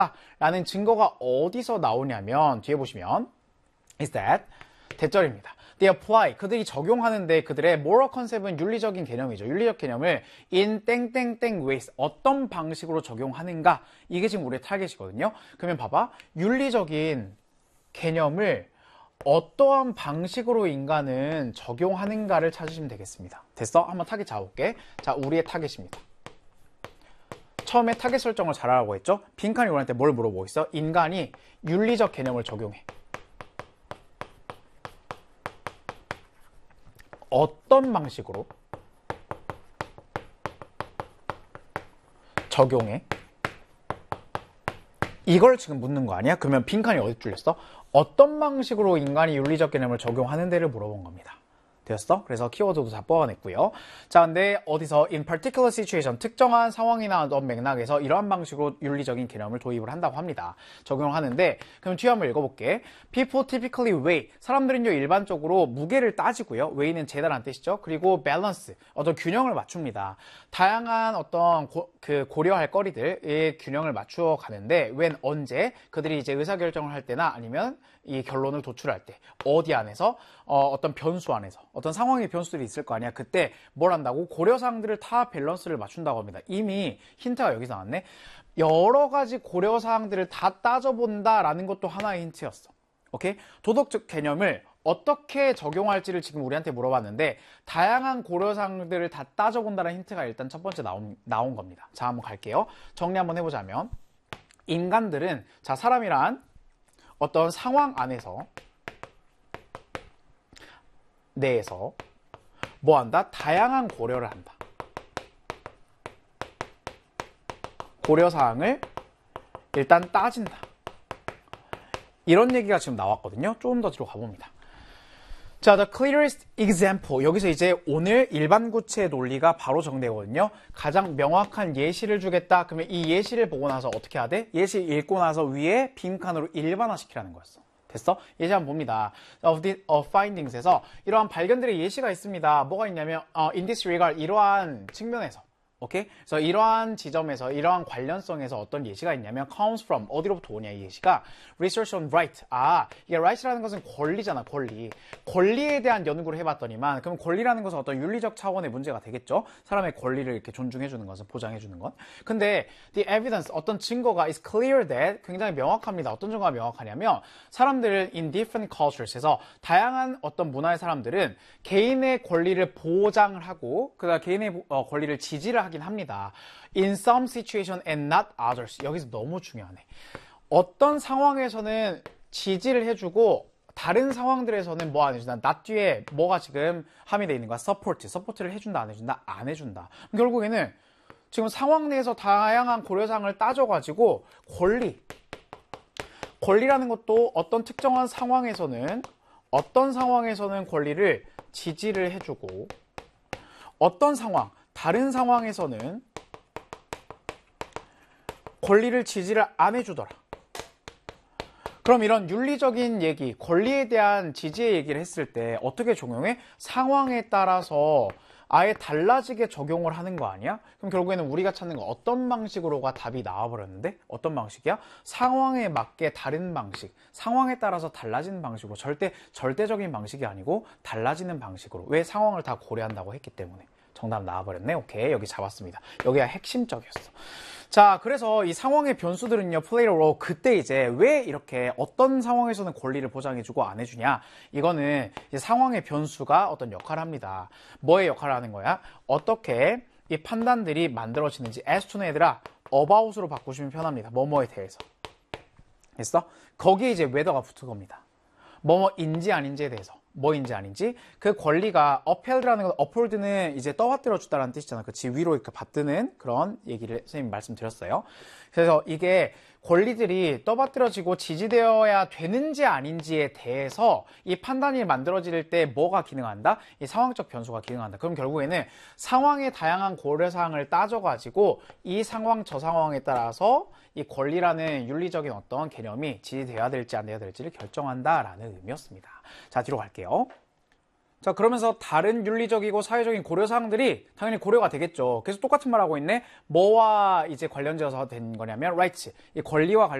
라는 증거가 어디서 나오냐면 뒤에 보시면 is that 대절입니다. They apply. 그들이 적용하는데 그들의 moral concept은 윤리적인 개념이죠. 윤리적 개념을 in 땡땡땡 ways 어떤 방식으로 적용하는가 이게 지금 우리의 타겟이거든요. 그러면 봐봐. 윤리적인 개념을 어떠한 방식으로 인간은 적용하는가를 찾으시면 되겠습니다. 됐어? 한번 타겟 잡아볼게. 자, 우리의 타겟입니다. 처음에 타겟 설정을 잘하라고 했죠? 빈칸이 우리한테 뭘 물어보고 있어? 인간이 윤리적 개념을 적용해. 어떤 방식으로 적용해? 이걸 지금 묻는 거 아니야? 그러면 빈칸이 어디 뚫렸어? 어떤 방식으로 인간이 윤리적 개념을 적용하는 데를 물어본 겁니다. 되었어? 그래서 키워드도 다 뽑아냈고요. 자, 근데 어디서 in particular situation, 특정한 상황이나 어떤 맥락에서 이러한 방식으로 윤리적인 개념을 도입을 한다고 합니다. 적용을 하는데, 그럼 뒤에 한번 읽어볼게. People typically weigh. 사람들은요, 일반적으로 무게를 따지고요. weigh는 재다라는 뜻이죠. 그리고 balance, 어떤 균형을 맞춥니다. 다양한 어떤 고려할 거리들의 균형을 맞추어 가는데, when, 언제, 그들이 이제 의사결정을 할 때나 아니면 이 결론을 도출할 때, 어디 안에서, 어떤 변수 안에서, 어떤 상황의 변수들이 있을 거 아니야. 그때 뭘 한다고? 고려사항들을 다 밸런스를 맞춘다고 합니다. 이미 힌트가 여기서 나왔네. 여러 가지 고려사항들을 다 따져본다라는 것도 하나의 힌트였어. 오케이? 도덕적 개념을 어떻게 적용할지를 지금 우리한테 물어봤는데 다양한 고려사항들을 다 따져본다는 힌트가 일단 첫 번째 나온 겁니다. 자, 한번 갈게요. 정리 한번 해보자면 인간들은 자, 사람이란 어떤 상황 안에서 내에서 뭐 한다? 다양한 고려를 한다. 고려사항을 일단 따진다. 이런 얘기가 지금 나왔거든요. 조금 더 뒤로 가봅니다. 자, the clearest example. 여기서 이제 오늘 일반 구체의 논리가 바로 정되거든요. 가장 명확한 예시를 주겠다. 그러면 이 예시를 보고 나서 어떻게 해야 돼? 예시 읽고 나서 위에 빈칸으로 일반화시키라는 거였어. 됐어? 예시 한번 봅니다. of findings에서 이러한 발견들의 예시가 있습니다. 뭐가 있냐면 in this regard 이러한 측면에서 오케이? 그래서 이러한 지점에서 이러한 관련성에서 어떤 예시가 있냐면 comes from 어디로부터 오냐 이 예시가 research on right. 이게 right라는 것은 권리잖아. 권리에 대한 연구를 해봤더니만 그럼 권리라는 것은 어떤 윤리적 차원의 문제가 되겠죠. 사람의 권리를 이렇게 존중해주는 것은 보장해주는 것. 근데 the evidence 어떤 증거가 is clear that 굉장히 명확합니다. 어떤 증거가 명확하냐면 사람들은 in different cultures에서 다양한 어떤 문화의 사람들은 개인의 권리를 보장을 하고 그가 개인의 권리를 지지를 하긴 합니다. In some situation and not others. 여기서 너무 중요하네. 어떤 상황에서는 지지를 해주고 다른 상황들에서는 뭐 안 해준다. not 뒤에 뭐가 지금 함유되어 있는 거야? 서포트를 해준다 안 해준다? 안 해준다. 결국에는 지금 상황 내에서 다양한 고려사항을 따져가지고 권리라는 것도 어떤 특정한 상황에서는 권리를 지지를 해주고 다른 상황에서는 권리를 지지를 안 해주더라. 그럼 이런 윤리적인 얘기, 권리에 대한 지지의 얘기를 했을 때 어떻게 적용해? 상황에 따라서 아예 달라지게 적용을 하는 거 아니야? 그럼 결국에는 우리가 찾는 거 어떤 방식으로가 답이 나와버렸는데? 어떤 방식이야? 상황에 맞게 다른 방식, 상황에 따라서 달라지는 방식으로 절대적인 방식이 아니고 달라지는 방식으로. 왜? 상황을 다 고려한다고 했기 때문에. 정답 나와버렸네. 오케이, 여기 잡았습니다. 여기가 핵심적이었어. 자, 그래서 이 상황의 변수들은요, play a role. 그때 이제 왜 이렇게 어떤 상황에서는 권리를 보장해주고 안 해주냐? 이거는 이제 상황의 변수가 어떤 역할을 합니다. 뭐의 역할을 하는 거야? 어떻게 이 판단들이 만들어지는지 as to는 얘들아 about으로 바꾸시면 편합니다. 뭐뭐에 대해서. 됐어? 거기에 이제 whether가 붙은 겁니다. 뭐뭐인지 아닌지에 대해서. 뭐인지 아닌지 그 권리가 upheld라는 건 uphold는 이제 떠받들어 주다라는 뜻이잖아. 그치? 위로 이렇게 받드는 그런 얘기를 선생님 말씀드렸어요. 그래서 이게 권리들이 떠받들어지고 지지되어야 되는지 아닌지에 대해서 이 판단이 만들어질 때 뭐가 기능한다? 이 상황적 변수가 기능한다. 그럼 결국에는 상황의 다양한 고려사항을 따져가지고 이 상황 저 상황에 따라서 이 권리라는 윤리적인 어떤 개념이 지지되어야 될지 안 되어야 될지를 결정한다라는 의미였습니다. 자, 뒤로 갈게요. 자, 그러면서 다른 윤리적이고 사회적인 고려사항들이 당연히 고려가 되겠죠. 그래서 똑같은 말 하고 있네. 뭐와 이제 관련지어서 된 거냐면 rights, 이 권리와 관련